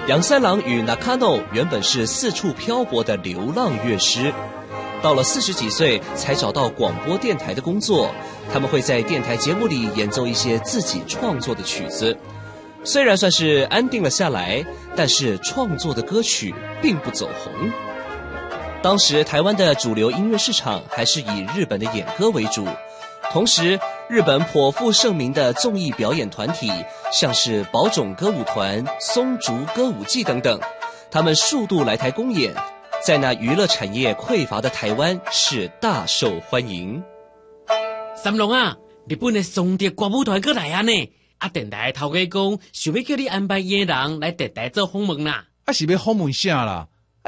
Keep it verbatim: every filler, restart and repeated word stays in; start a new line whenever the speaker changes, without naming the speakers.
杨三郎与 Nakano 原本是四处漂泊的流浪乐师，到了四十几岁才找到广播电台的工作。他们会在电台节目里演奏一些自己创作的曲子，虽然算是安定了下来，但是创作的歌曲并不走红。当时台湾的主流音乐市场还是以日本的演歌为主，同时日本颇负盛名的综艺表演团体，像是宝冢歌舞团、松竹歌舞伎等等，他们数度来台公演，在那娱乐产业匮乏的台湾是大受欢迎。
三郎啊，日本的松竹歌舞团过来啊呢，啊电台头家讲想要叫你安排艺人来电台做访问啦。
啊是要访问啥啦？